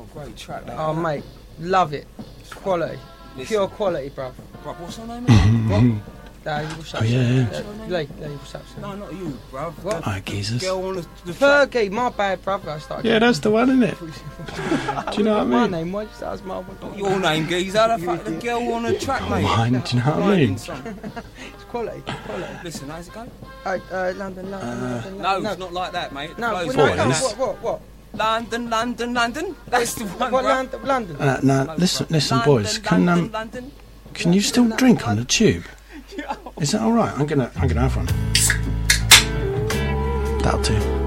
great track. That, Oh, mate, love it. Quality. Listen. Pure quality, bruv. Bruv, what's her name again? What's up? Oh, yeah. What's up? No, not you, bruv. What? Alright, geezers. Girl on the track. Fergie, my bad, brother. I started. Yeah, that's the one, isn't it? Do you know what I My mean? name, why did you say my Not your name, geezer. The fuck, the girl on the track, mate. Mine, do you know what I mean? It's quality. Listen, how's it go? London. No, it's not like that, mate. No, Close no, it. Boys. what? London. That's the one, What bruv. London? No, listen, boys. London. Can you still drink on the tube? Is that all right? I'm gonna have one. That'll do.